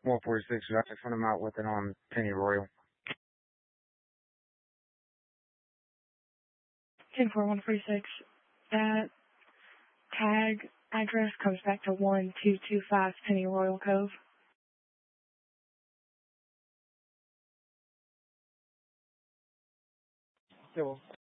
146, I just went out with it on Penny Royal. 10-4, 146. That tag address comes back to 1225 Penny Royal Cove. Still